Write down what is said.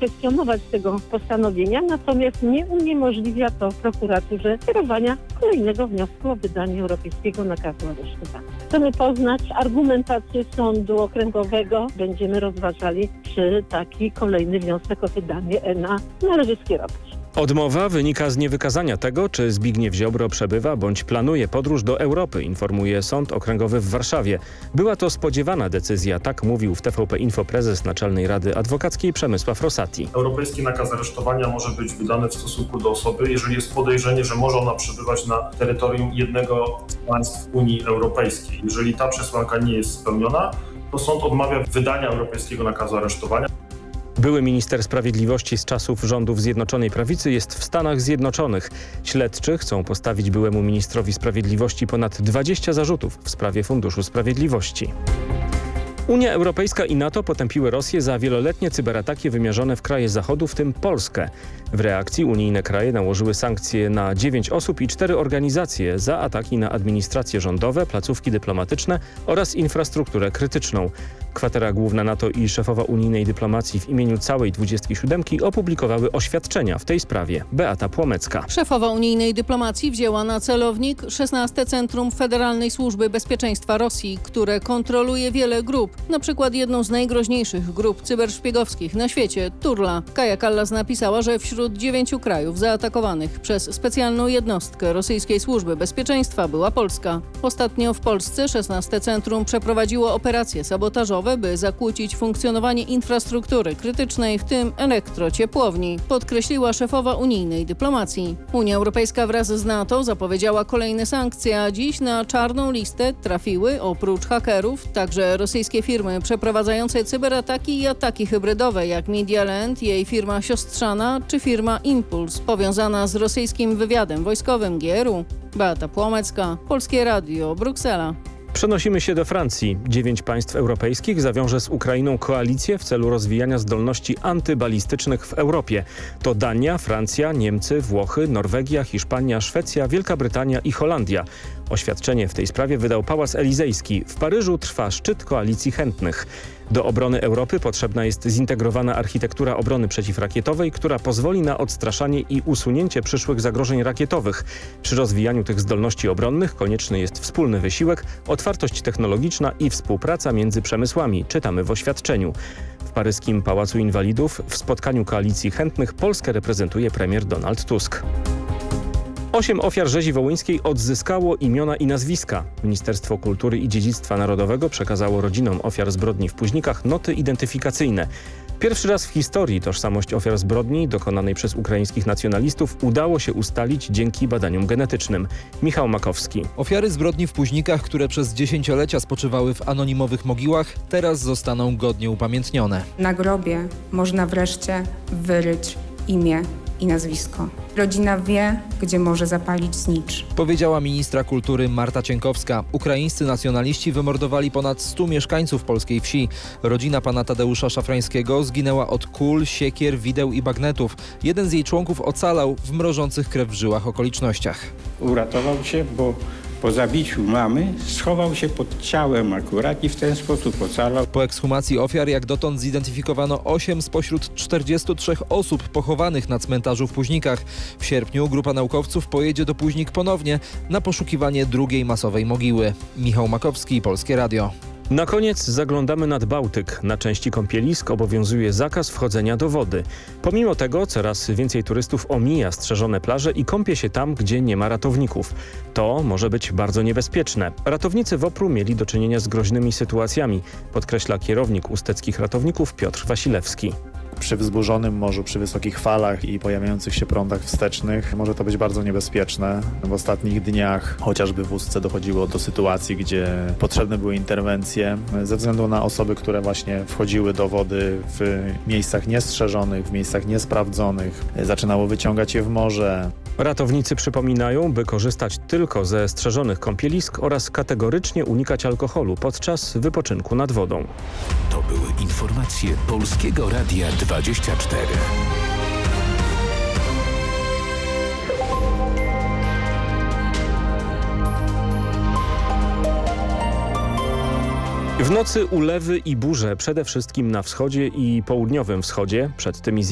zakwestionować tego postanowienia, natomiast nie uniemożliwia to prokuraturze kierowania kolejnego wniosku o wydanie europejskiego nakazu aresztowania. Chcemy poznać argumentację sądu okręgowego. Będziemy rozważali, czy taki kolejny wniosek o wydanie ENA należy skierować. Odmowa wynika z niewykazania tego, czy Zbigniew Ziobro przebywa bądź planuje podróż do Europy, informuje Sąd Okręgowy w Warszawie. Była to spodziewana decyzja, tak mówił w TVP Info prezes Naczelnej Rady Adwokackiej Przemysław Rosati. Europejski nakaz aresztowania może być wydany w stosunku do osoby, jeżeli jest podejrzenie, że może ona przebywać na terytorium jednego z państw Unii Europejskiej. Jeżeli ta przesłanka nie jest spełniona, to sąd odmawia wydania europejskiego nakazu aresztowania. Były minister sprawiedliwości z czasów rządów Zjednoczonej Prawicy jest w Stanach Zjednoczonych. Śledczy chcą postawić byłemu ministrowi sprawiedliwości ponad 20 zarzutów w sprawie Funduszu Sprawiedliwości. Unia Europejska i NATO potępiły Rosję za wieloletnie cyberataki wymierzone w kraje Zachodu, w tym Polskę. W reakcji unijne kraje nałożyły sankcje na 9 osób i 4 organizacje za ataki na administracje rządowe, placówki dyplomatyczne oraz infrastrukturę krytyczną. Kwatera Główna NATO i szefowa unijnej dyplomacji w imieniu całej 27 opublikowały oświadczenia w tej sprawie. Beata Płomecka. Szefowa unijnej dyplomacji wzięła na celownik 16 Centrum Federalnej Służby Bezpieczeństwa Rosji, które kontroluje wiele grup. Na przykład jedną z najgroźniejszych grup cyberszpiegowskich na świecie, Turla. Kaja Kallas napisała, że wśród 9 krajów zaatakowanych przez specjalną jednostkę rosyjskiej służby bezpieczeństwa była Polska. Ostatnio w Polsce 16 Centrum przeprowadziło operacje sabotażowe, by zakłócić funkcjonowanie infrastruktury krytycznej, w tym elektrociepłowni, podkreśliła szefowa unijnej dyplomacji. Unia Europejska wraz z NATO zapowiedziała kolejne sankcje, a dziś na czarną listę trafiły oprócz hakerów także rosyjskie firmy przeprowadzające cyberataki i ataki hybrydowe jak Medialand, jej firma siostrzana czy firma Impuls powiązana z rosyjskim wywiadem wojskowym GRU. Beata Płomecka, Polskie Radio, Bruksela. Przenosimy się do Francji. 9 państw europejskich zawiąże z Ukrainą koalicję w celu rozwijania zdolności antybalistycznych w Europie. To Dania, Francja, Niemcy, Włochy, Norwegia, Hiszpania, Szwecja, Wielka Brytania i Holandia. Oświadczenie w tej sprawie wydał Pałac Elizejski. W Paryżu trwa szczyt koalicji chętnych. Do obrony Europy potrzebna jest zintegrowana architektura obrony przeciwrakietowej, która pozwoli na odstraszanie i usunięcie przyszłych zagrożeń rakietowych. Przy rozwijaniu tych zdolności obronnych konieczny jest wspólny wysiłek, otwartość technologiczna i współpraca między przemysłami, czytamy w oświadczeniu. W paryskim Pałacu Inwalidów w spotkaniu koalicji chętnych Polskę reprezentuje premier Donald Tusk. 8 ofiar rzezi wołyńskiej odzyskało imiona i nazwiska. Ministerstwo Kultury i Dziedzictwa Narodowego przekazało rodzinom ofiar zbrodni w Puźnikach noty identyfikacyjne. Pierwszy raz w historii tożsamość ofiar zbrodni dokonanej przez ukraińskich nacjonalistów udało się ustalić dzięki badaniom genetycznym. Michał Makowski. Ofiary zbrodni w Puźnikach, które przez dziesięciolecia spoczywały w anonimowych mogiłach, teraz zostaną godnie upamiętnione. Na grobie można wreszcie wyryć imię i nazwisko. Rodzina wie, gdzie może zapalić znicz. Powiedziała ministra kultury Marta Cienkowska. Ukraińscy nacjonaliści wymordowali ponad 100 mieszkańców polskiej wsi. Rodzina pana Tadeusza Szafrańskiego zginęła od kul, siekier, wideł i bagnetów. Jeden z jej członków ocalał w mrożących krew w żyłach okolicznościach. Uratował się, bo po zabiciu mamy schował się pod ciałem akurat i w ten sposób ocalał. Po ekshumacji ofiar jak dotąd zidentyfikowano 8 spośród 43 osób pochowanych na cmentarzu w Puźnikach. W sierpniu grupa naukowców pojedzie do Puźnik ponownie na poszukiwanie drugiej masowej mogiły. Michał Makowski, Polskie Radio. Na koniec zaglądamy nad Bałtyk. Na części kąpielisk obowiązuje zakaz wchodzenia do wody. Pomimo tego coraz więcej turystów omija strzeżone plaże i kąpie się tam, gdzie nie ma ratowników. To może być bardzo niebezpieczne. Ratownicy WOPR-u mieli do czynienia z groźnymi sytuacjami, podkreśla kierownik usteckich ratowników Piotr Wasilewski. Przy wzburzonym morzu, przy wysokich falach i pojawiających się prądach wstecznych może to być bardzo niebezpieczne. W ostatnich dniach chociażby w Ustce dochodziło do sytuacji, gdzie potrzebne były interwencje ze względu na osoby, które właśnie wchodziły do wody w miejscach niestrzeżonych, w miejscach niesprawdzonych, zaczynało wyciągać je w morze. Ratownicy przypominają, by korzystać tylko ze strzeżonych kąpielisk oraz kategorycznie unikać alkoholu podczas wypoczynku nad wodą. To były informacje Polskiego Radia 24. W nocy ulewy i burze, przede wszystkim na wschodzie i południowym wschodzie. Przed tymi